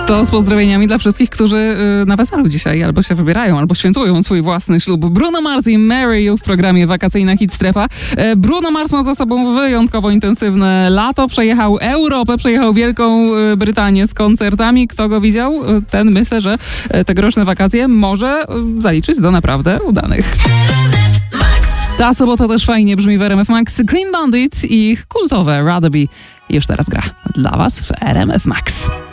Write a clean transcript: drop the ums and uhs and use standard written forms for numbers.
To z pozdrowieniami dla wszystkich, którzy na weselu dzisiaj albo się wybierają, albo świętują swój własny ślub. Bruno Mars i Marry You w programie Wakacyjna Hit Strefa. Bruno Mars ma za sobą wyjątkowo intensywne lato. Przejechał Europę, przejechał Wielką Brytanię z koncertami. Kto go widział? Ten myślę, że tegoroczne wakacje może zaliczyć do naprawdę udanych. Ta sobota też fajnie brzmi w RMF Max. Clean Bandit i ich kultowe Rather Be już teraz gra dla was w RMF Max.